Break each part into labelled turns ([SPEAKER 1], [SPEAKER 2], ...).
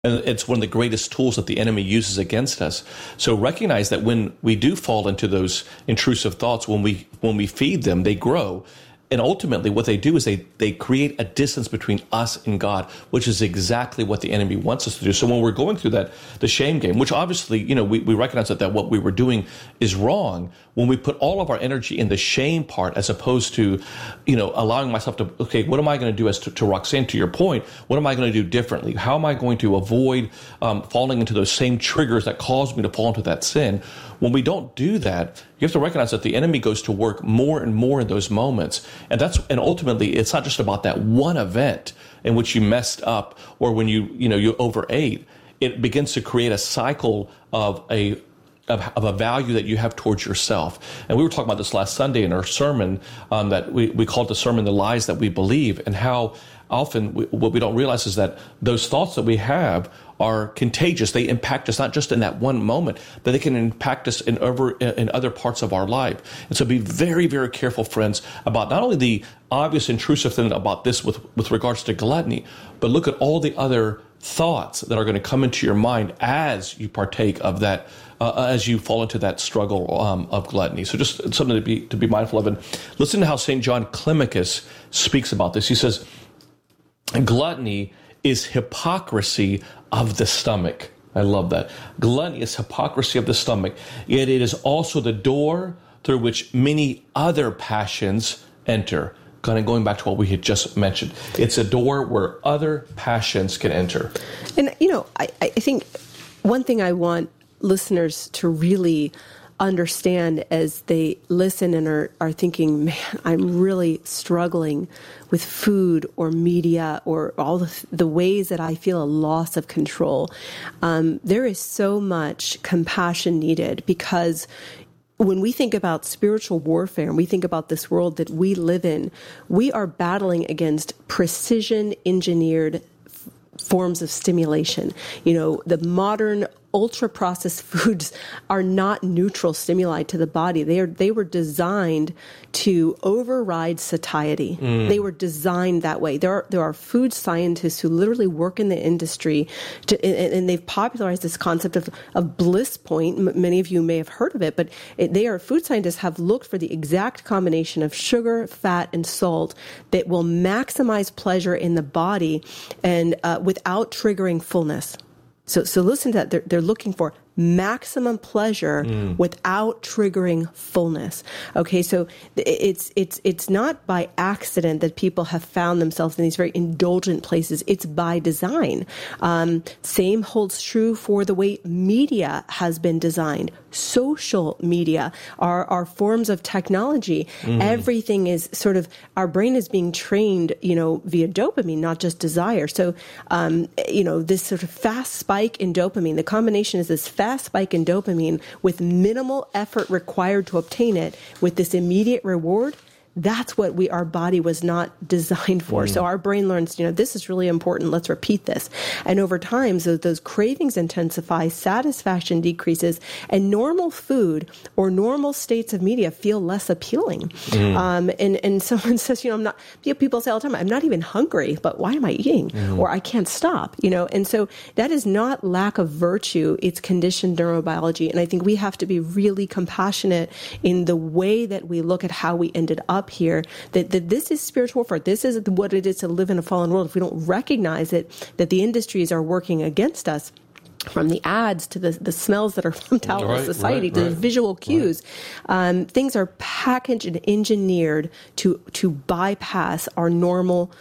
[SPEAKER 1] And it's one of the greatest tools that the enemy uses against us. So recognize that when we do fall into those intrusive thoughts, when we feed them, they grow. And ultimately, what they do is they create a distance between us and God, which is exactly what the enemy wants us to do. So when we're going through the shame game, which obviously, we recognize that what we were doing is wrong, when we put all of our energy in the shame part, as opposed to, allowing myself to, okay, what am I going to do, as to Roxanne, to your point, what am I going to do differently? How am I going to avoid falling into those same triggers that cause me to fall into that sin? When we don't do that, you have to recognize that the enemy goes to work more and more in those moments. And ultimately, it's not just about that one event in which you messed up or when you overate. It begins to create a cycle of a value that you have towards yourself. And we were talking about this last Sunday in our sermon that we called the sermon "The Lies That We Believe," and how often what we don't realize is that those thoughts that we have are contagious. They impact us not just in that one moment, but they can impact us in other parts of our life. And so be very, very careful, friends, about not only the obvious intrusive thing about this with regards to gluttony, but look at all the other thoughts that are going to come into your mind as you partake of that, as you fall into that struggle of gluttony. So just something to be mindful of. And listen to how St. John Climacus speaks about this. He says, gluttony is hypocrisy of the stomach. I love that. Gluttony is hypocrisy of the stomach, yet it is also the door through which many other passions enter. Kind of going back to what we had just mentioned. It's a door where other passions can enter.
[SPEAKER 2] And, I think one thing I want listeners to really understand as they listen and are thinking, man, I'm really struggling with food or media or all the ways that I feel a loss of control. There is so much compassion needed, because when we think about spiritual warfare and we think about this world that we live in, we are battling against precision engineered forms of stimulation. The modern ultra-processed foods are not neutral stimuli to the body. They were designed to override satiety. They were designed that way. There are food scientists who literally work in the industry, and they've popularized this concept of bliss point. Many of you may have heard of it, but food scientists have looked for the exact combination of sugar, fat, and salt that will maximize pleasure in the body and without triggering fullness. So listen to that. They're looking for maximum pleasure without triggering fullness. Okay, so it's not by accident that people have found themselves in these very indulgent places. It's by design. Same holds true for the way media has been designed. Social media are forms of technology. Everything is sort of, our brain is being trained, via dopamine, not just desire. So, this sort of fast spike in dopamine, the combination is this fast spike in dopamine with minimal effort required to obtain it, with this immediate reward. That's what our body was not designed for. So our brain learns, this is really important. Let's repeat this. And over time, those cravings intensify, satisfaction decreases, and normal food or normal states of media feel less appealing. And someone says, I'm not, people say all the time, I'm not even hungry, but why am I eating? Or I can't stop, and so that is not lack of virtue. It's conditioned neurobiology. And I think we have to be really compassionate in the way that we look at how we ended up here, that this is spiritual warfare. This is what it is to live in a fallen world. If we don't recognize it, that the industries are working against us, from the ads to the smells that are pumped out of society to the visual cues, things are packaged and engineered to bypass our normal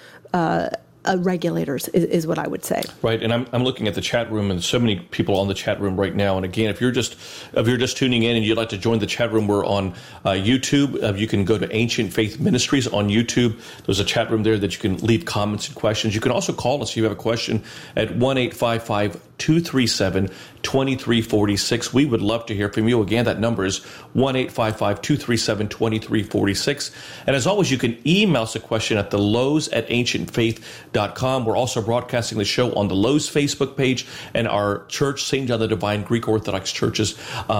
[SPEAKER 2] regulators is what I would say.
[SPEAKER 1] Right, and I'm looking at the chat room, and so many people on the chat room right now. And again, if you're just tuning in and you'd like to join the chat room, we're on YouTube. You can go to Ancient Faith Ministries on YouTube. There's a chat room there that you can leave comments and questions. You can also call us if you have a question at 1-855 1-855-237-2346. We would love to hear from you. Again, that number is 1-855-237-2346. And as always, you can email us a question at thelows@ancientfaith.com. We're also broadcasting the show on the Lows Facebook page and our church, St. John the Divine Greek Orthodox Church's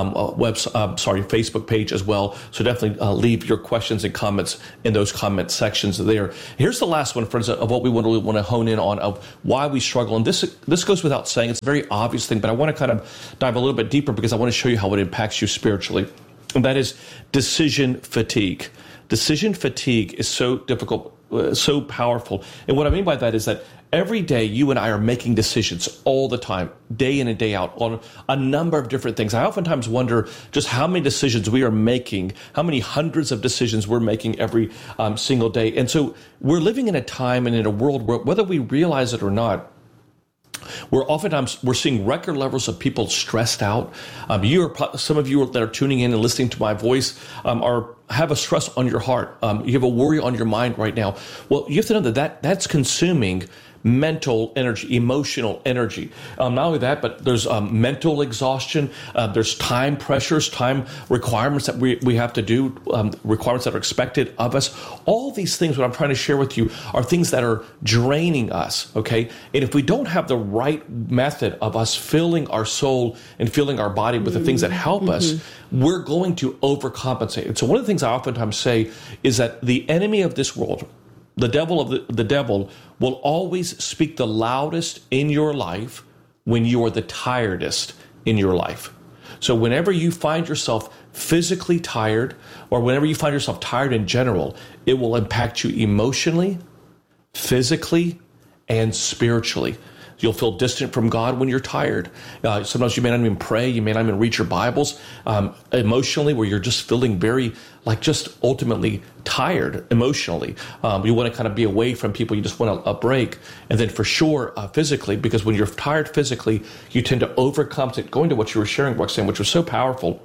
[SPEAKER 1] Facebook page as well. So definitely leave your questions and comments in those comment sections there. Here's the last one, friends, of what we want to hone in on, of why we struggle. And this goes without saying. It's a very obvious thing, but I want to kind of dive a little bit deeper because I want to show you how it impacts you spiritually. And that is decision fatigue. Decision fatigue is so difficult, so powerful. And what I mean by that is that every day you and I are making decisions all the time, day in and day out, on a number of different things. I oftentimes wonder just how many decisions we are making, how many hundreds of decisions we're making every single day. And so we're living in a time and in a world where, whether we realize it or not, we're seeing record levels of people stressed out. Some of you that are tuning in and listening to my voice have a stress on your heart. You have a worry on your mind right now. Well, you have to know that's consuming mental energy, emotional energy. Not only that, but there's mental exhaustion. There's time pressures, time requirements that we have to do, requirements that are expected of us. All these things, what I'm trying to share with you, are things that are draining us, okay? And if we don't have the right method of us filling our soul and filling our body with the things that help us, we're going to overcompensate. And so one of the things I oftentimes say is that the enemy of this world, the devil will always speak the loudest in your life when you are the tiredest in your life. So whenever you find yourself physically tired, or whenever you find yourself tired in general, it will impact you emotionally, physically, and spiritually. You'll feel distant from God when you're tired. Sometimes you may not even pray. You may not even read your Bibles. Emotionally, where you're just feeling very, just ultimately tired emotionally. You want to kind of be away from people. You just want a break. And then for sure, physically, because when you're tired physically, you tend to overcompensate. Going to what you were sharing, Roxanne, which was so powerful,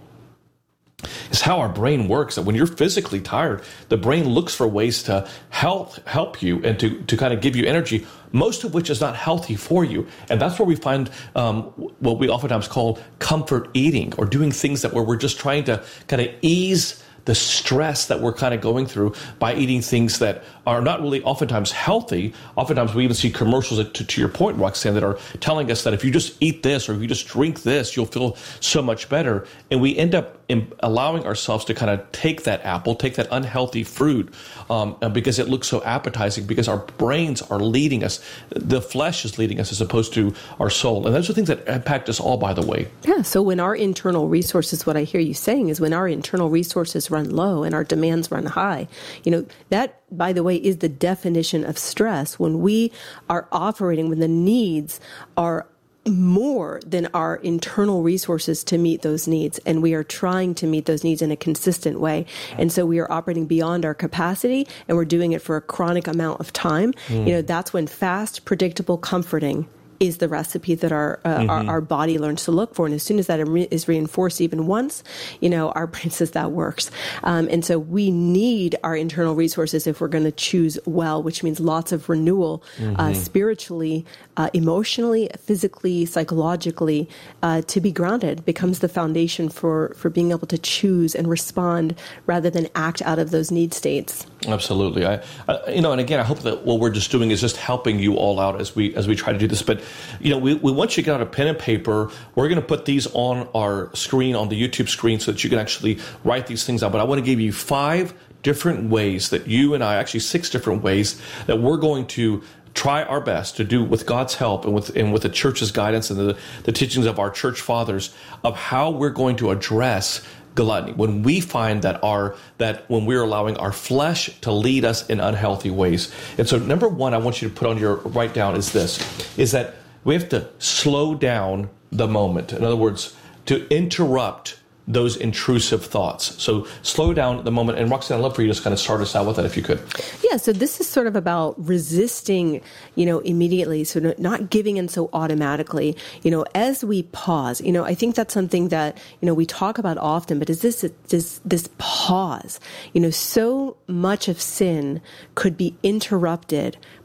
[SPEAKER 1] is how our brain works. That when you're physically tired, the brain looks for ways to help you and to kind of give you energy, most of which is not healthy for you. And that's where we find what we oftentimes call comfort eating, or doing things where we're just trying to kind of ease the stress that we're kind of going through by eating things that are not really oftentimes healthy. Oftentimes we even see commercials, to your point, Roxanne, that are telling us that if you just eat this or if you just drink this, you'll feel so much better. And we end up allowing ourselves to kind of take that apple, take that unhealthy fruit, because it looks so appetizing, because our brains are leading us. The flesh is leading us as opposed to our soul. And those are things that impact us all, by the way.
[SPEAKER 2] Yeah, so when our internal resources, what I hear you saying is when our internal resources run low and our demands run high, that, by the way, is the definition of stress. When we are operating, when the needs are more than our internal resources to meet those needs, and we are trying to meet those needs in a consistent way. And so we are operating beyond our capacity, and we're doing it for a chronic amount of time. That's when fast, predictable, comforting is the recipe that our body learns to look for. And as soon as that is reinforced even once, our brain says that works. And so we need our internal resources if we're going to choose well, which means lots of renewal, spiritually, emotionally, physically, psychologically, to be grounded becomes the foundation for being able to choose and respond rather than act out of those need states.
[SPEAKER 1] Absolutely. And again, I hope that what we're just doing is just helping you all out as we try to do this. But, we want you to get out a pen and paper. We're going to put these on our screen, on the YouTube screen, so that you can actually write these things out. But I want to give you 5 different ways that you and I, actually 6 different ways that we're going to try our best to do, with God's help and with the church's guidance and the teachings of our church fathers, of how we're going to address gluttony when we find that when we're allowing our flesh to lead us in unhealthy ways. And so number 1, I want you to put on your write down is that we have to slow down the moment. In other words, to interrupt those intrusive thoughts. So slow down the moment. And Roxanne, I'd love for you to just kind of start us out with that if you could.
[SPEAKER 2] Yeah, so this is sort of about resisting, immediately, so not giving in so automatically, as we pause. I think that's something that, we talk about often, but is this pause. So much of sin could be interrupted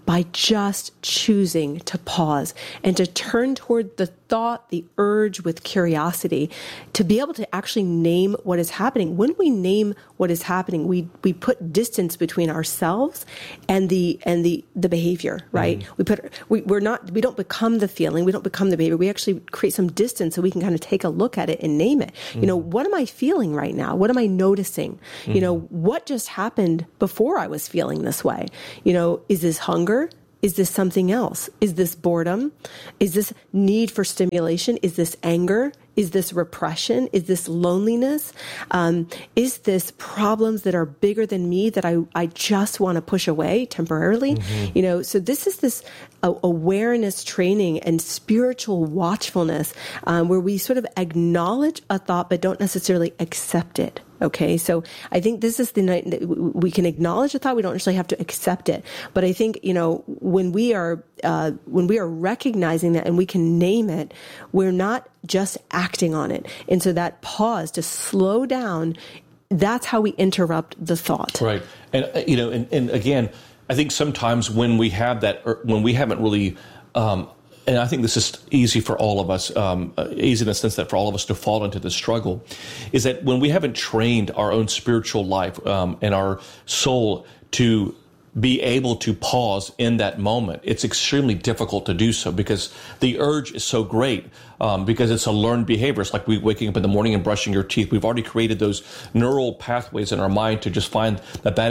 [SPEAKER 2] by just choosing to pause and to turn toward the thought, the urge with curiosity, to be able to actually name what is happening. When we name what is happening, we put distance between ourselves and the behavior, right? We don't become the feeling, we don't become the behavior. We actually create some distance so we can kind of take a look at it and name it. What am I feeling right now? What am I noticing? What just happened before I was feeling this way? Is this hunger? Is this something else? Is this boredom? Is this need for stimulation? Is this anger? Is this repression? Is this loneliness? Is this problems that are bigger than me that I just want to push away temporarily? So this is this awareness training and spiritual watchfulness where we sort of acknowledge a thought but don't necessarily accept it. Okay, so I think this is the night that we can acknowledge a thought. We don't necessarily have to accept it, but I think when we are recognizing that and we can name it, we're not just acting on it. And so that pause to slow down, that's how we interrupt the thought.
[SPEAKER 1] Right, and and again, I think sometimes when we have that, or when we haven't really. And I think this is easy for all of us, easy in the sense that for all of us to fall into this struggle, is that when we haven't trained our own spiritual life and our soul to be able to pause in that moment, it's extremely difficult to do so because the urge is so great, because it's a learned behavior. It's like waking up in the morning and brushing your teeth. We've already created those neural pathways in our mind to just find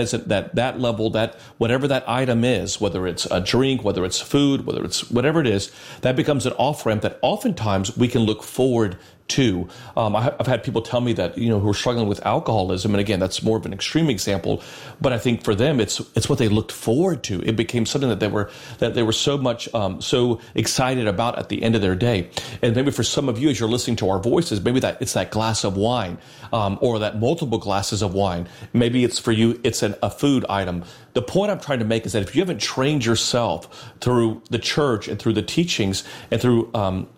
[SPEAKER 1] that level, that whatever that item is, whether it's a drink, whether it's food, whether it's whatever it is, that becomes an off-ramp that oftentimes we can look forward to. I've had people tell me that, who are struggling with alcoholism, and again, that's more of an extreme example, but I think for them, it's what they looked forward to. It became something that they were so much so excited about at the end of their day. And maybe for some of you, as you're listening to our voices, maybe that it's that glass of wine, or that multiple glasses of wine. Maybe it's for you, it's a food item. The point I'm trying to make is that if you haven't trained yourself through the church and through the teachings and through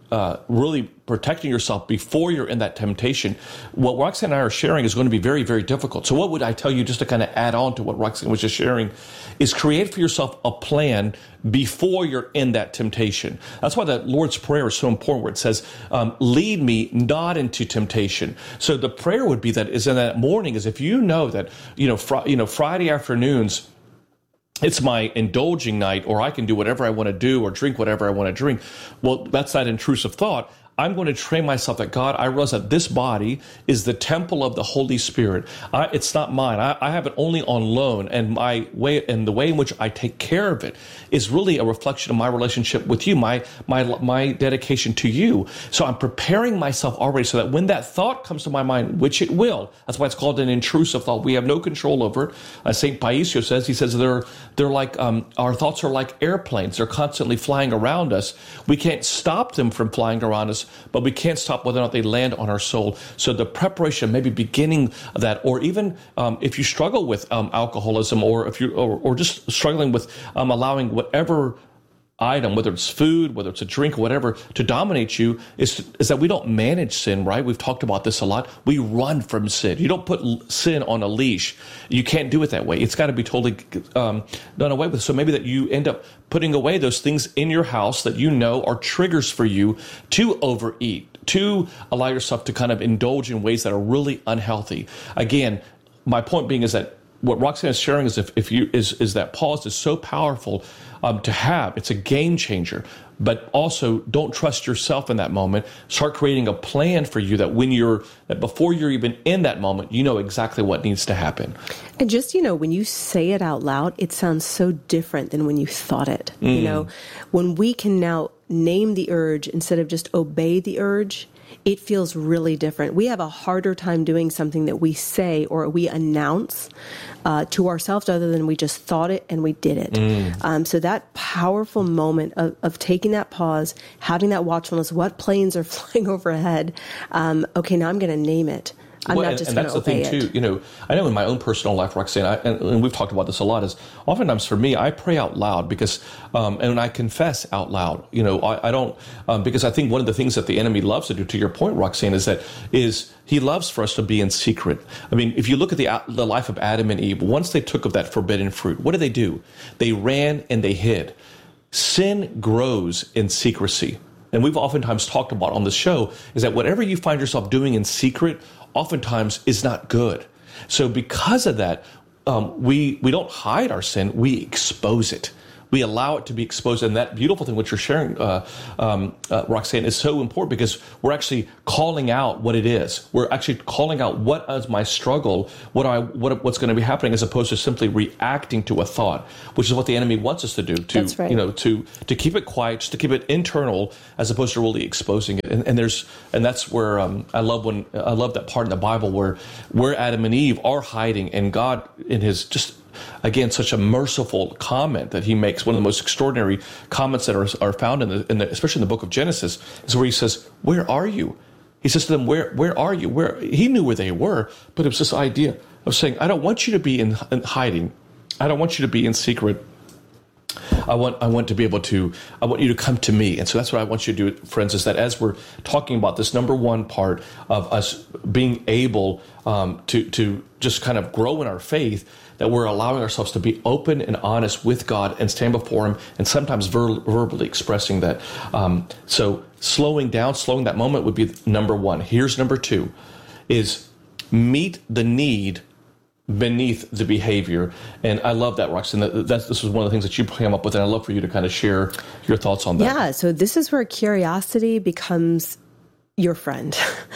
[SPEAKER 1] really protecting yourself before you're in that temptation, what Roxanne and I are sharing is going to be very, very difficult. So what would I tell you, just to kind of add on to what Roxanne was just sharing, is create for yourself a plan before you're in that temptation. That's why the Lord's Prayer is so important, where it says, lead me not into temptation. So the prayer would be that is in that morning, is if you know that, Friday afternoons, it's my indulging night, or I can do whatever I want to do or drink whatever I want to drink. Well, that's that intrusive thought. I'm going to train myself that, God, I realize that this body is the temple of the Holy Spirit. It's not mine. I have it only on loan, and the way in which I take care of it is really a reflection of my relationship with you, my dedication to you. So I'm preparing myself already so that when that thought comes to my mind, which it will, that's why it's called an intrusive thought. We have no control over it. As St. Paisios says, he says they're like, our thoughts are like airplanes. They're constantly flying around us. We can't stop them from flying around us, but we can't stop whether or not they land on our soul. So the preparation, maybe beginning of that, or even if you struggle with alcoholism, or if you or just struggling with allowing whatever item, whether it's food, whether it's a drink, whatever, to dominate you, is that we don't manage sin, right? We've talked about this a lot. We run from sin. You don't put sin on a leash. You can't do it that way. It's got to be totally done away with. So maybe that you end up putting away those things in your house that are triggers for you to overeat, to allow yourself to kind of indulge in ways that are really unhealthy. Again, my point being is that what Roxanne is sharing is is that pause is so powerful to have. It's a game changer. But also, don't trust yourself in that moment. Start creating a plan for you that before you're even in that moment, you know exactly what needs to happen.
[SPEAKER 2] And just, when you say it out loud, it sounds so different than when you thought it. When we can now name the urge instead of just obey the urge, it feels really different. We have a harder time doing something that we say or we announce to ourselves other than we just thought it and we did it. So that powerful moment of taking that pause, having that watchfulness, what planes are flying overhead? Okay, now I'm going to name it. I'm not just going to obey it.
[SPEAKER 1] And that's the thing, too. I know in my own personal life, Roxanne, and we've talked about this a lot, is oftentimes for me, I pray out loud because, and I confess out loud. I don't, because I think one of the things that the enemy loves to do, to your point, Roxanne, is he loves for us to be in secret. I mean, if you look at the life of Adam and Eve, once they took of that forbidden fruit, what did they do? They ran and they hid. Sin grows in secrecy. And we've oftentimes talked about on the show is that whatever you find yourself doing in secret, oftentimes is not good. So because of that, we don't hide our sin, we expose it. We allow it to be exposed. And that beautiful thing, what you're sharing, Roxanne, is so important because we're actually calling out what it is. We're actually calling out what is my struggle, what's going to be happening, as opposed to simply reacting to a thought, which is what the enemy wants us to do.
[SPEAKER 2] That's right.
[SPEAKER 1] To keep it quiet, just to keep it internal, as opposed to really exposing it. And that's where I love that part in the Bible where Adam and Eve are hiding, and God in His just. Again, such a merciful comment that he makes. One of the most extraordinary comments that are found especially in the book of Genesis, is where he says, "Where are you?" He says to them, "Where are you?" He knew where they were, but it was this idea of saying, "I don't want you to be in hiding. I don't want you to be in secret. I want to be able to. I want you to come to me." And so that's what I want you to do, friends. Is that as we're talking about this number one part of us being able to just kind of grow in our faith, that we're allowing ourselves to be open and honest with God and stand before Him, and sometimes verbally expressing that. So slowing that moment would be number one. Here's number two, is meet the need beneath the behavior. And I love that, Roxanne. This was one of the things that you came up with, and I'd love for you to kind of share your thoughts on that.
[SPEAKER 2] Yeah, so this is where curiosity becomes your friend.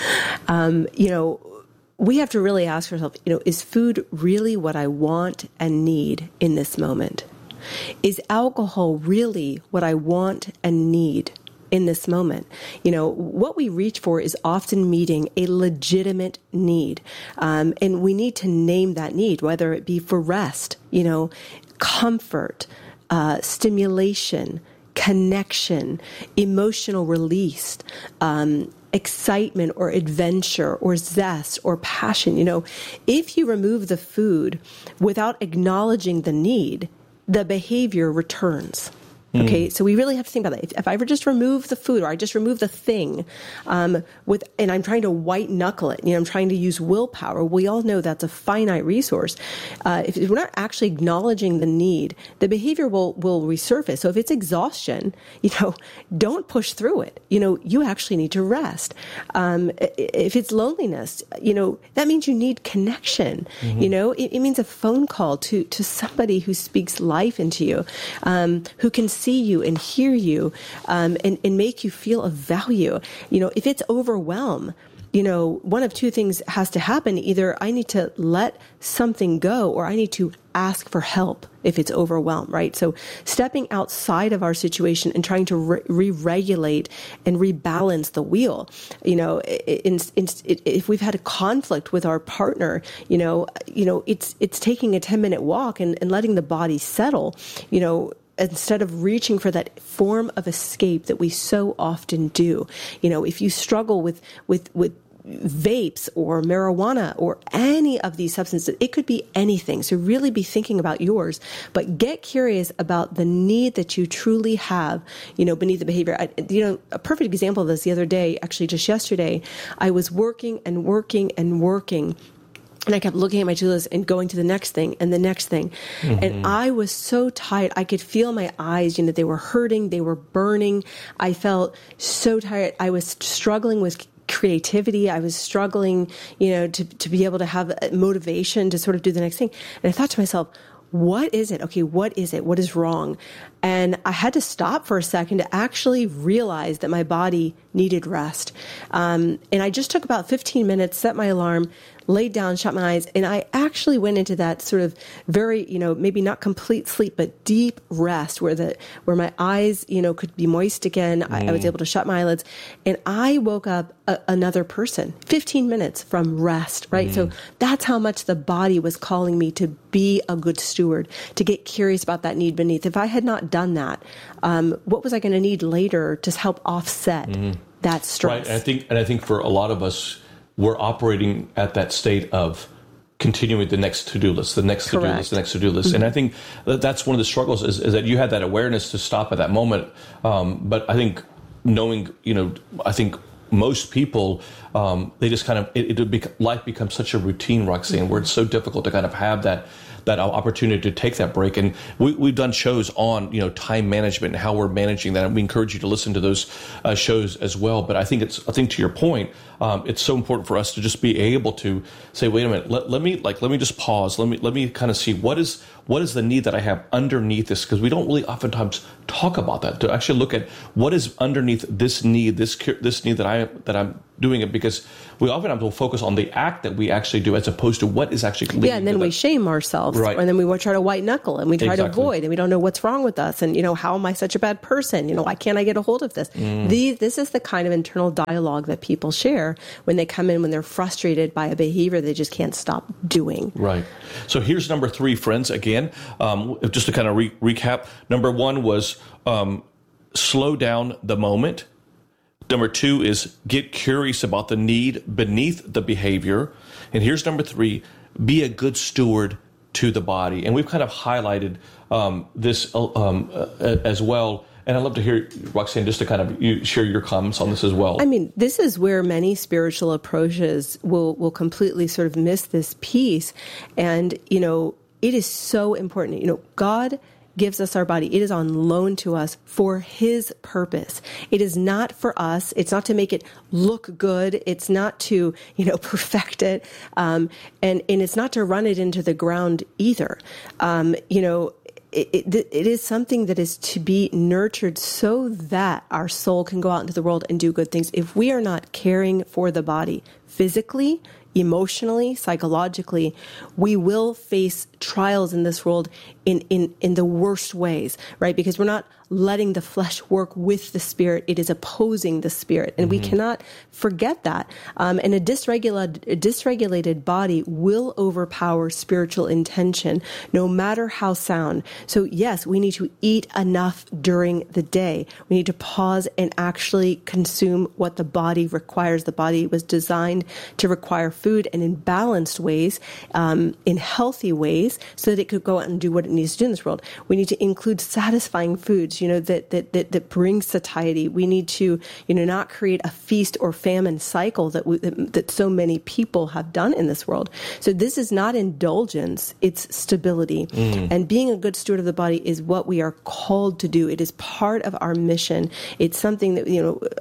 [SPEAKER 2] We have to really ask ourselves, is food really what I want and need in this moment? Is alcohol really what I want and need in this moment? What we reach for is often meeting a legitimate need. And we need to name that need, whether it be for rest, comfort, stimulation, connection, emotional release, excitement or adventure or zest or passion. If you remove the food without acknowledging the need, the behavior returns. Okay, so we really have to think about that. If I ever just remove the food, or I just remove the thing, and I'm trying to white knuckle it, I'm trying to use willpower. We all know that's a finite resource. If we're not actually acknowledging the need, the behavior will resurface. So if it's exhaustion, don't push through it. You actually need to rest. If it's loneliness, that means you need connection. It means a phone call to somebody who speaks life into you, who can see you and hear you, and make you feel of value. If it's overwhelm, one of two things has to happen. Either I need to let something go, or I need to ask for help if it's overwhelmed, right? So stepping outside of our situation and trying to re-regulate and rebalance the wheel. If we've had a conflict with our partner, it's taking a 10-minute walk and letting the body settle, instead of reaching for that form of escape that we so often do. If you struggle with vapes or marijuana or any of these substances, it could be anything. So really be thinking about yours, but get curious about the need that you truly have, beneath the behavior. A perfect example of this the other day, actually just yesterday, I was working and working and working. And I kept looking at my to-do list and going to the next thing and the next thing. Mm-hmm. And I was so tired. I could feel my eyes, they were hurting. They were burning. I felt so tired. I was struggling with creativity. I was struggling, to be able to have motivation to sort of do the next thing. And I thought to myself, what is it? Okay, what is it? What is wrong? And I had to stop for a second to actually realize that my body needed rest. And I just took about 15 minutes, set my alarm, laid down, shut my eyes, and I actually went into that sort of very, maybe not complete sleep, but deep rest where my eyes, could be moist again. I was able to shut my eyelids, and I woke up another person, 15 minutes from rest, right? So that's how much the body was calling me to be a good steward, to get curious about that need beneath. If I had not done that, what was I going to need later to help offset that stress?
[SPEAKER 1] Right, and I think for a lot of us, we're operating at that state of continuing the next to-do list, the next to-do list, the next to-do list. And I think that's one of the struggles is that you had that awareness to stop at that moment. But I think knowing, I think most people, they just kind of, life becomes such a routine, Roxanne, where it's so difficult to kind of have that opportunity to take that break. And we've done shows on, time management and how we're managing that. And we encourage you to listen to those shows as well. But I think to your point, it's so important for us to just be able to say, wait a minute, let me just pause. Let me kind of see what is the need that I have underneath this, because we don't really oftentimes talk about that, to actually look at what is underneath this need, this need that I'm doing it, because we oftentimes will focus on the act that we actually do as opposed to what is actually leading.
[SPEAKER 2] Yeah, and then we shame ourselves,
[SPEAKER 1] right?
[SPEAKER 2] And then we try to white knuckle and we try to avoid, and we don't know what's wrong with us, and how am I such a bad person? Why can't I get a hold of this? This is the kind of internal dialogue that people share when they come in when they're frustrated by a behavior they just can't stop doing.
[SPEAKER 1] Right. So here's number 3, friends. Again, just to kind of recap. Number 1 was slow down the moment. Number 2 is get curious about the need beneath the behavior. And here's number 3, be a good steward to the body. And we've kind of highlighted this as well. And I'd love to hear, Roxanne, just to kind of you share your comments on this as well.
[SPEAKER 2] I mean, this is where many spiritual approaches will completely sort of miss this piece. And, it is so important. God gives us our body. It is on loan to us for his purpose. It is not for us. It's not to make it look good. It's not to, perfect it. And it's not to run it into the ground either. It is something that is to be nurtured so that our soul can go out into the world and do good things. If we are not caring for the body physically, emotionally, psychologically, we will face trials in this world in the worst ways, right? Because we're not letting the flesh work with the spirit. It is opposing the spirit. And we cannot forget that. And a dysregulated body will overpower spiritual intention, no matter how sound. So yes, we need to eat enough during the day. We need to pause and actually consume what the body requires. The body was designed to require food, and in balanced ways, in healthy ways, so that it could go out and do what it needs to do in this world. We need to include satisfying foods, that bring satiety. We need to, not create a feast or famine cycle that so many people have done in this world. So this is not indulgence, it's stability. And being a good steward of the body is what we are called to do. It is part of our mission. It's something that,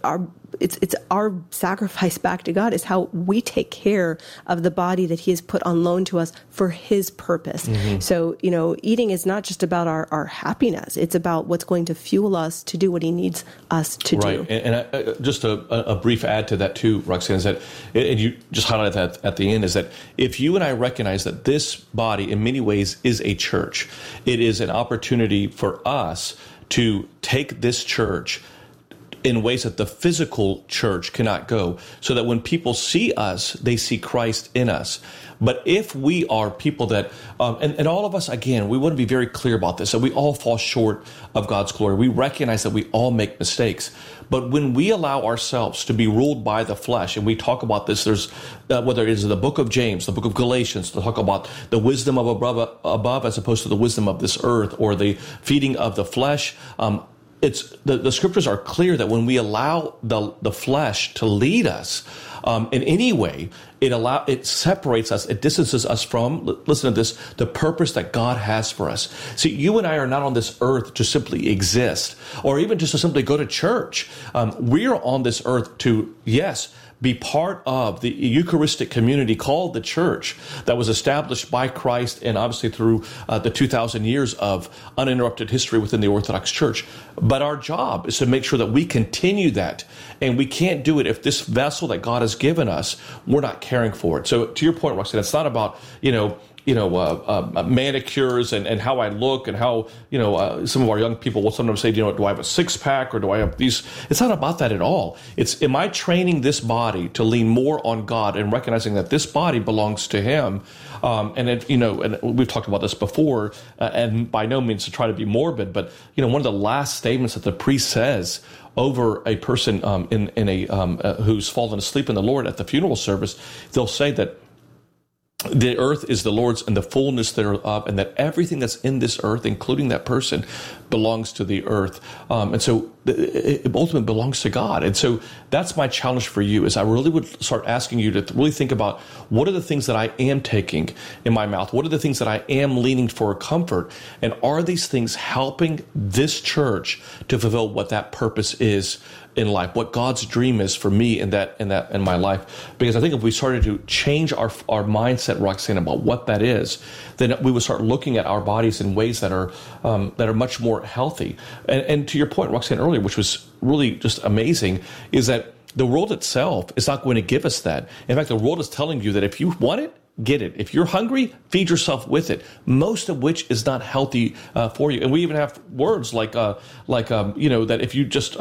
[SPEAKER 2] it's our sacrifice back to God, is how we take care of the body that he has put on loan to us for his purpose. So, eating is not just about our happiness. It's about what's going to fuel us to do what he needs us to do.
[SPEAKER 1] Right. And just a brief add to that too, Roxanne, is that, and you just highlighted that at the end, is that if you and I recognize that this body in many ways is a church, it is an opportunity for us to take this church in ways that the physical church cannot go, so that when people see us, they see Christ in us. But if we are people that, and all of us, again, we want to be very clear about this, that we all fall short of God's glory. We recognize that we all make mistakes. But when we allow ourselves to be ruled by the flesh, and we talk about this, there's, whether it is the book of James, the book of Galatians, to talk about the wisdom of above as opposed to the wisdom of this earth, or the feeding of the flesh, it's the scriptures are clear that when we allow the flesh to lead us in any way, it separates us, it distances us from, listen to this, the purpose that God has for us. See, you and I are not on this earth to simply exist, or even just to simply go to church. We are on this earth to, yes, be part of the Eucharistic community called the church that was established by Christ, and obviously through the 2,000 years of uninterrupted history within the Orthodox Church. But our job is to make sure that we continue that. And we can't do it if this vessel that God has given us, we're not caring for it. So to your point, Roxanne, it's not about, manicures and how I look, and how, some of our young people will sometimes say, do I have a six-pack, or do I have these? It's not about that at all. It's, am I training this body to lean more on God and recognizing that this body belongs to him? And we've talked about this before, and by no means to try to be morbid, but, one of the last statements that the priest says over a person in a who's fallen asleep in the Lord at the funeral service, they'll say that the earth is the Lord's and the fullness thereof, and that everything that's in this earth, including that person, belongs to the earth. And so it ultimately belongs to God. And so that's my challenge for you, is I really would start asking you to really think about, what are the things that I am taking in my mouth? What are the things that I am leaning for comfort? And are these things helping this church to fulfill what that purpose is in life, what God's dream is for me in my life? Because I think if we started to change our mindset, Roxanne, about what that is, then we would start looking at our bodies in ways that are much more healthy. And to your point, Roxanne, earlier, which was really just amazing, is that the world itself is not going to give us that. In fact, the world is telling you that if you want it, get it. If you're hungry, feed yourself with it. Most of which is not healthy for you. And we even have words like that if you just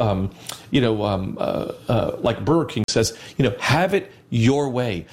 [SPEAKER 1] like Burger King says, have it your way.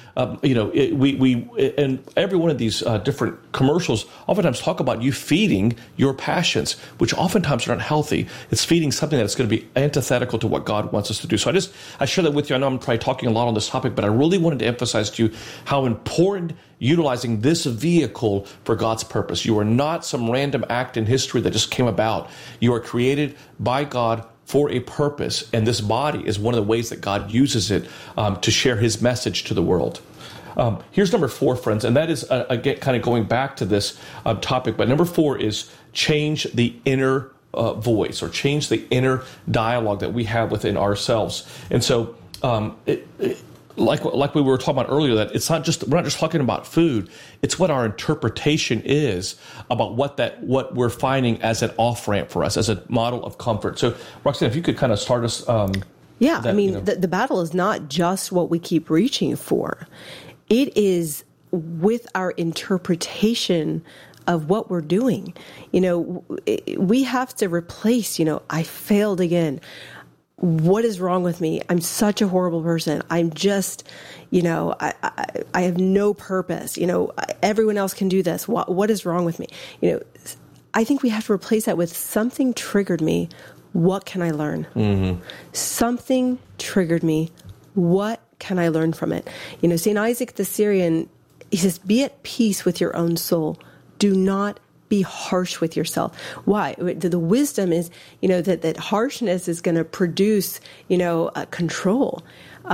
[SPEAKER 1] We and every one of these different commercials oftentimes talk about you feeding your passions, which oftentimes are not healthy. It's feeding something that's going to be antithetical to what God wants us to do. So I share that with you. I know I'm probably talking a lot on this topic, but I really wanted to emphasize to you how important utilizing this vehicle for God's purpose. You are not some random act in history that just came about. You are created by God for a purpose, and this body is one of the ways that God uses it to share his message to the world. Here's number 4, friends, and that is, again, kind of going back to this topic, but number 4 is change the inner voice, or change the inner dialogue that we have within ourselves. And so like we were talking about earlier, that we're not just talking about food. It's what our interpretation is about what we're finding as an off ramp for us, as a model of comfort. So, Roxanne, if you could kind of start us.
[SPEAKER 2] The battle is not just what we keep reaching for. It is with our interpretation of what we're doing. We have to replace, I failed again. What is wrong with me? I'm such a horrible person. I'm just, I have no purpose. Everyone else can do this. What is wrong with me? I think we have to replace that with something triggered me. What can I learn? Mm-hmm. Something triggered me. What can I learn from it? St. Isaac the Syrian, he says, be at peace with your own soul. Do not be harsh with yourself. Why? The wisdom is, that harshness is going to produce, control.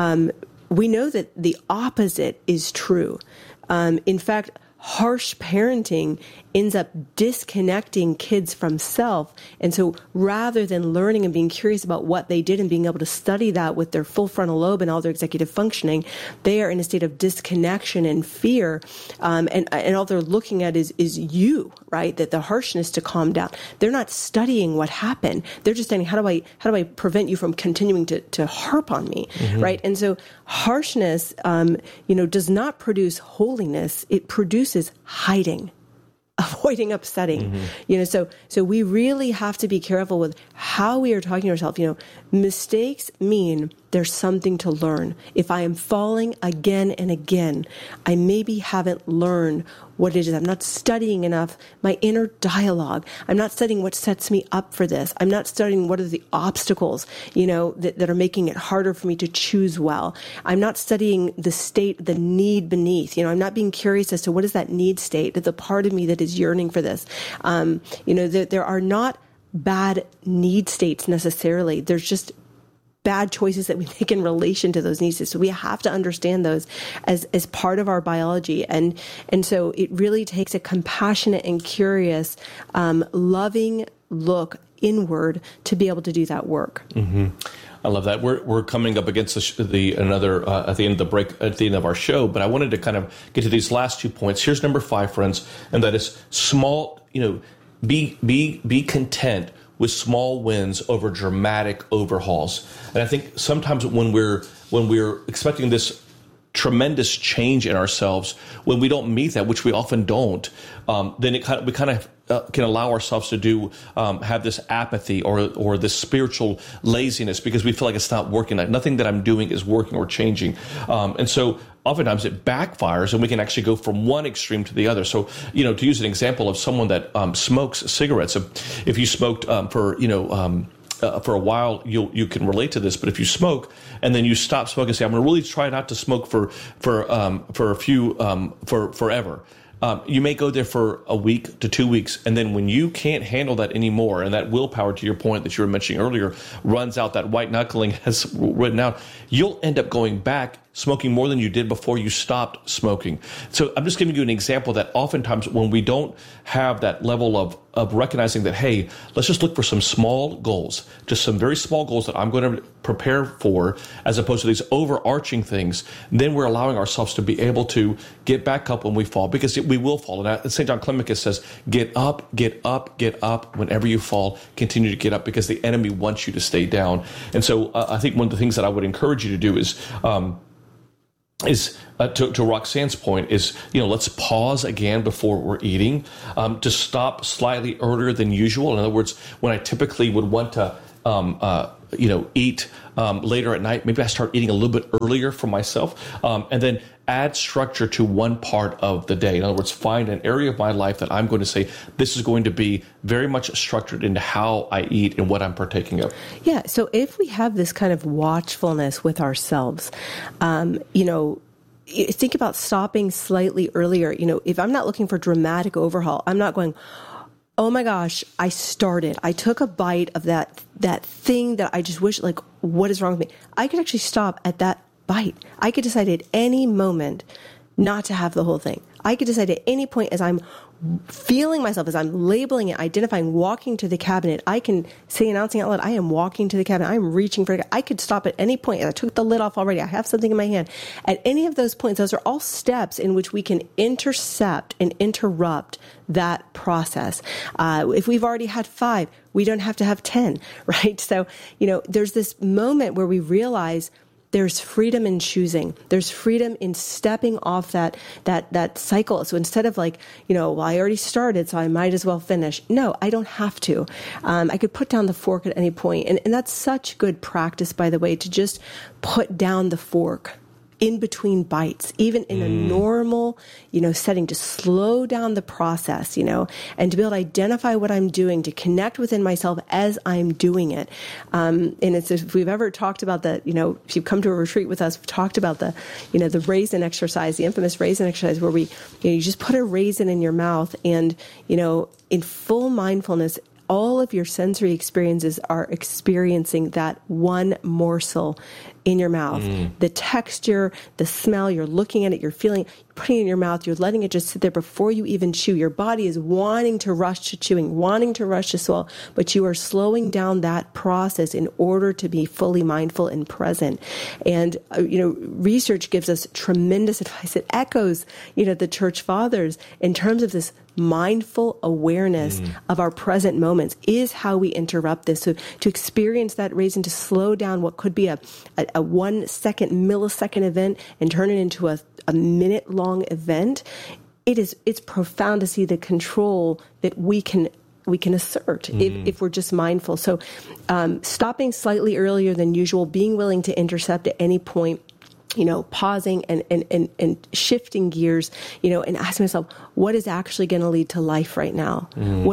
[SPEAKER 2] We know that the opposite is true. In fact, harsh parenting ends up disconnecting kids from self. And so rather than learning and being curious about what they did and being able to study that with their full frontal lobe and all their executive functioning, they are in a state of disconnection and fear. And all they're looking at is you, right? That the harshness to calm down. They're not studying what happened. They're just saying, how do I prevent you from continuing to harp on me, mm-hmm. right? And so harshness, does not produce holiness. It produces hiding, avoiding upsetting, mm-hmm. So we really have to be careful with how we are talking to ourselves. Mistakes mean there's something to learn. If I am falling again and again, I maybe haven't learned what it is. I'm not studying enough my inner dialogue. I'm not studying what sets me up for this. I'm not studying what are the obstacles, that are making it harder for me to choose well. I'm not studying the state, the need beneath. I'm not being curious as to what is that need state, the part of me that is yearning for this. There are not bad need states necessarily. There's just bad choices that we make in relation to those needs. So we have to understand those as part of our biology. And so it really takes a compassionate and curious, loving look inward to be able to do that work. Mm-hmm.
[SPEAKER 1] I love that. We're coming up against at the end of the break, at the end of our show, but I wanted to kind of get to these last 2 points. Here's number 5, friends, and that is small, be content with small wins over dramatic overhauls. And I think sometimes when we're expecting this tremendous change in ourselves, when we don't meet that, which we often don't, then we kind of can allow ourselves to have this apathy or this spiritual laziness because we feel like it's not working. Like nothing that I'm doing is working or changing. And so oftentimes it backfires and we can actually go from one extreme to the other. So, to use an example of someone that smokes cigarettes, if you smoked for for a while, you can relate to this. But if you smoke and then you stop smoking, say, I'm going to really try not to smoke for forever. You may go there for a week to 2 weeks, and then when you can't handle that anymore, and that willpower, to your point that you were mentioning earlier, runs out, that white knuckling has written out, you'll end up going back smoking more than you did before you stopped smoking. So I'm just giving you an example that oftentimes when we don't have that level of recognizing that, hey, let's just look for some small goals, just some very small goals that I'm going to prepare for, as opposed to these overarching things, then we're allowing ourselves to be able to get back up when we fall, because we will fall. And St. John Climacus says, get up, get up, get up. Whenever you fall, continue to get up, because the enemy wants you to stay down. And so I think one of the things that I would encourage you to do is to Roxanne's point is, let's pause again before we're eating, to stop slightly earlier than usual. In other words, when I typically would want to, eat later at night, maybe I start eating a little bit earlier for myself, and then add structure to one part of the day. In other words, find an area of my life that I'm going to say, this is going to be very much structured into how I eat and what I'm partaking of.
[SPEAKER 2] Yeah. So if we have this kind of watchfulness with ourselves, think about stopping slightly earlier. If I'm not looking for dramatic overhaul, I'm not going, oh my gosh, I took a bite of that thing that I just wish, like, what is wrong with me? I could actually stop at that bite. I could decide at any moment not to have the whole thing. I could decide at any point, as I'm feeling myself, as I'm labeling it, identifying, walking to the cabinet, I can say, announcing out loud, I am walking to the cabinet. I'm reaching for it. I could stop at any point. I took the lid off already. I have something in my hand. At any of those points, those are all steps in which we can intercept and interrupt that process. If we've already had 5, we don't have to have 10, right? So, there's this moment where we realize there's freedom in choosing. There's freedom in stepping off that cycle. So instead of I already started, so I might as well finish. No, I don't have to. I could put down the fork at any point. And that's such good practice, by the way, to just put down the fork in between bites, even in a normal, setting, to slow down the process, and to be able to identify what I'm doing, to connect within myself as I'm doing it. And it's, if we've ever talked about if you've come to a retreat with us, we've talked about the raisin exercise, the infamous raisin exercise, where you just put a raisin in your mouth and, in full mindfulness, all of your sensory experiences are experiencing that one morsel in your mouth. The texture, the smell, you're looking at it, you're feeling, you're putting it in your mouth, you're letting it just sit there before you even chew. Your body is wanting to rush to chewing, wanting to rush to swallow, but you are slowing down that process in order to be fully mindful and present. And, research gives us tremendous advice. It echoes, the church fathers in terms of this mindful awareness of our present moments is how we interrupt this. So to experience that raisin, to slow down what could be a 1 second, millisecond event and turn it into a minute long event, it's profound to see the control that we can assert if we're just mindful. So stopping slightly earlier than usual, being willing to intercept at any point, pausing and shifting gears, and asking myself, what is actually going to lead to life right now?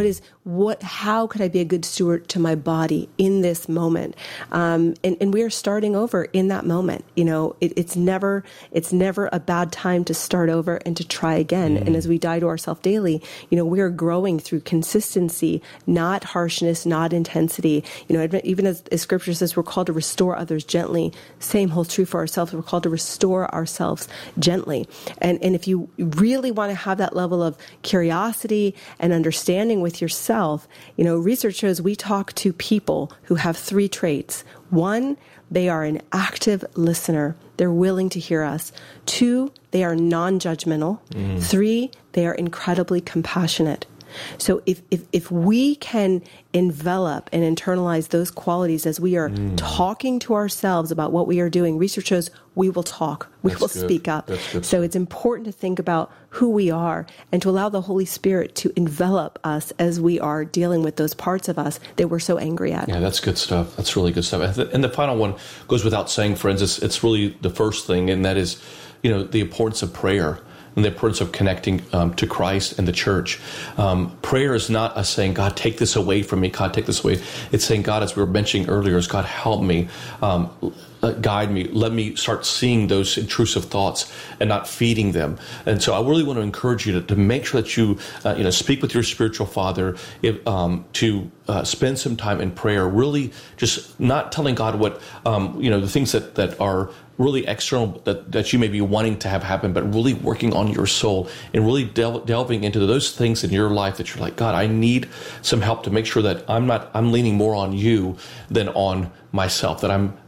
[SPEAKER 2] How could I be a good steward to my body in this moment? And we are starting over in that moment. It's never a bad time to start over and to try again. And as we die to ourselves daily, we are growing through consistency, not harshness, not intensity. Even as Scripture says, we're called to restore others gently. Same holds true for ourselves. We're called to restore ourselves gently. And if you really want to have that level of curiosity and understanding with yourself, research shows we talk to people who have 3 traits. 1, they are an active listener. They're willing to hear us. 2, they are non-judgmental. 3, they are incredibly compassionate. So if we can envelop and internalize those qualities as we are talking to ourselves about what we are doing, research shows we will talk, we will speak up. So it's important to think about who we are and to allow the Holy Spirit to envelop us as we are dealing with those parts of us that we're so angry at.
[SPEAKER 1] Yeah, that's good stuff. That's really good stuff. And the final one goes without saying, friends. It's really the first thing, and that is, the importance of prayer. and the importance of connecting to Christ and the church. Prayer is not us saying, God, take this away from me. God, take this away. It's saying, God, as we were mentioning earlier, is God, help me. Guide me. Let me start seeing those intrusive thoughts and not feeding them. And so I really want to encourage you to make sure that you speak with your spiritual father, to spend some time in prayer, really just not telling God what, the things that are really external that you may be wanting to have happen, but really working on your soul and really delving into those things in your life that you're like, God, I need some help to make sure that I'm leaning more on you than on myself,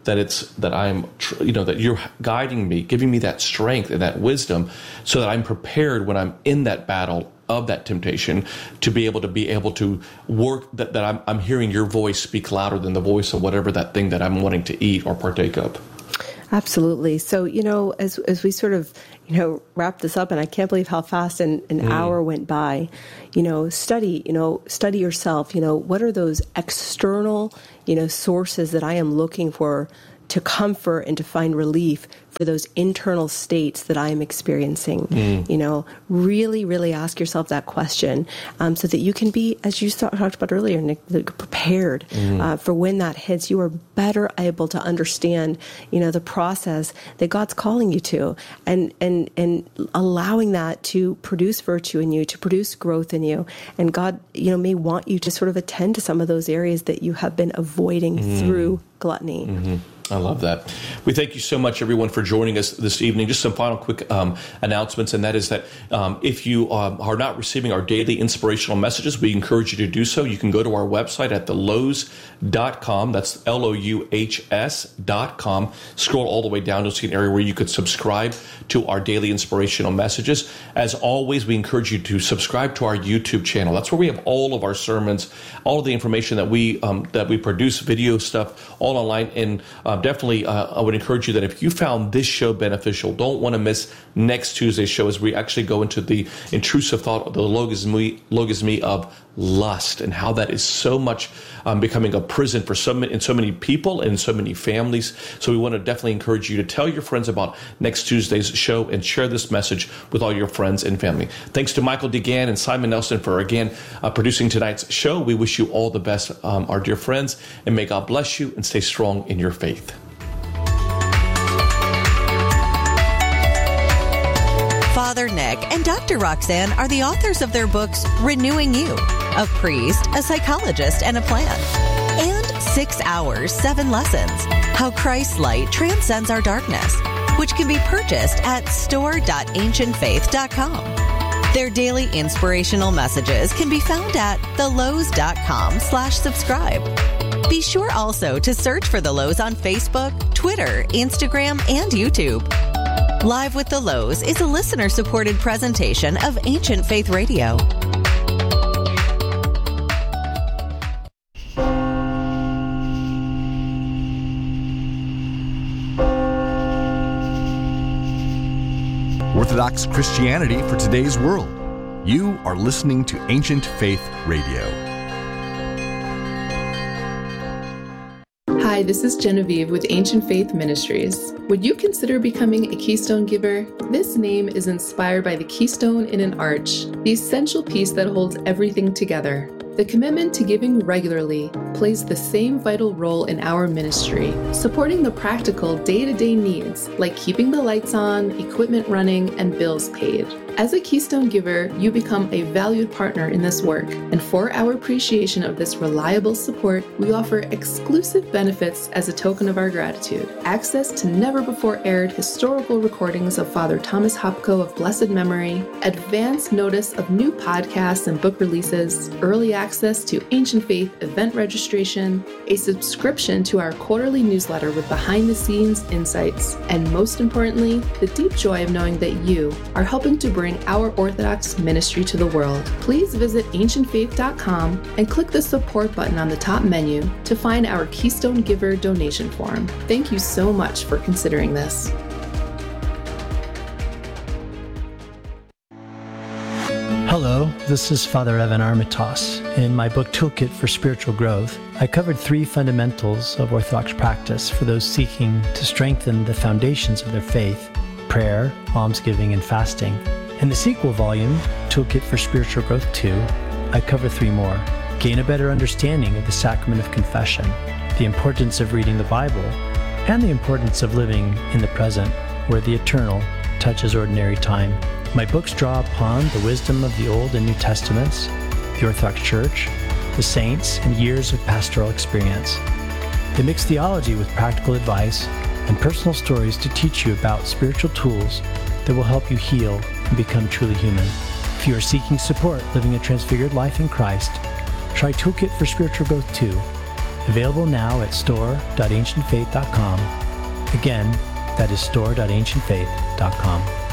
[SPEAKER 1] that you're guiding me, giving me that strength and that wisdom so that I'm prepared when I'm in that battle of that temptation to be able to work, that I'm hearing your voice speak louder than the voice of whatever that thing that I'm wanting to eat or partake of.
[SPEAKER 2] Absolutely. So, as we sort of, wrap this up, and I can't believe how fast an hour went by, study yourself. What are those external, sources that I am looking for to comfort and to find relief for those internal states that I am experiencing? Really, really ask yourself that question so that you can be, as you talked about earlier, Nick, prepared for when that hits. You are better able to understand, the process that God's calling you to, and allowing that to produce virtue in you, to produce growth in you. And God, may want you to sort of attend to some of those areas that you have been avoiding through gluttony. Mm-hmm.
[SPEAKER 1] I love that. We thank you so much, everyone, for joining us this evening. Just some final quick announcements, and that is that if you are not receiving our daily inspirational messages, we encourage you to do so. You can go to our website at thelows.com. That's LOUHS.com. Scroll all the way down. You'll see an area where you could subscribe to our daily inspirational messages. As always, we encourage you to subscribe to our YouTube channel. That's where we have all of our sermons, all of the information that we produce, video stuff, all online. And definitely, I would encourage you that if you found this show beneficial, don't want to miss next Tuesday's show as we actually go into the intrusive thought, the logisme of lust, and how that is so much becoming a prison for so many people and so many families. So we want to definitely encourage you to tell your friends about next Tuesday's show and share this message with all your friends and family. Thanks to Michael DeGan and Simon Nelson for, again, producing tonight's show. We wish you all the best, our dear friends, and may God bless you and stay strong in your faith.
[SPEAKER 3] Father Nick and Dr. Roxanne are the authors of their books, Renewing You, a priest, a psychologist, and a plan, and 6 Hours, 7 Lessons, How Christ's Light Transcends Our Darkness, which can be purchased at store.ancientfaith.com. Their daily inspirational messages can be found at thelows.com/subscribe. Be sure also to search for The Lows on Facebook, Twitter, Instagram, and YouTube. Live with the Lows is a listener-supported presentation of Ancient Faith Radio.
[SPEAKER 4] Orthodox Christianity for today's world. You are listening to Ancient Faith Radio.
[SPEAKER 5] Hi, this is Genevieve with Ancient Faith Ministries. Would you consider becoming a Keystone Giver? This name is inspired by the keystone in an arch, the essential piece that holds everything together. The commitment to giving regularly plays the same vital role in our ministry, supporting the practical day-to-day needs like keeping the lights on, equipment running, and bills paid. As a Keystone Giver, you become a valued partner in this work, and for our appreciation of this reliable support, we offer exclusive benefits as a token of our gratitude. Access to never-before-aired historical recordings of Father Thomas Hopko of blessed memory, advance notice of new podcasts and book releases, early access to Ancient Faith event registration, a subscription to our quarterly newsletter with behind-the-scenes insights, and most importantly, the deep joy of knowing that you are helping to bring our Orthodox ministry to the world. Please visit ancientfaith.com and click the support button on the top menu to find our Keystone Giver donation form. Thank you so much for considering this.
[SPEAKER 6] Hello, this is Father Evan Armitage. In my book Toolkit for Spiritual Growth, I covered 3 fundamentals of Orthodox practice for those seeking to strengthen the foundations of their faith: prayer, almsgiving, and fasting. In the sequel volume, Toolkit for Spiritual Growth 2, I cover 3 more. Gain a better understanding of the sacrament of confession, the importance of reading the Bible, and the importance of living in the present, where the eternal touches ordinary time. My books draw upon the wisdom of the Old and New Testaments, the Orthodox Church, the saints, and years of pastoral experience. They mix theology with practical advice and personal stories to teach you about spiritual tools that will help you heal and become truly human. If you are seeking support living a transfigured life in Christ, try Toolkit for Spiritual Growth 2, available now at store.ancientfaith.com. Again, that is store.ancientfaith.com.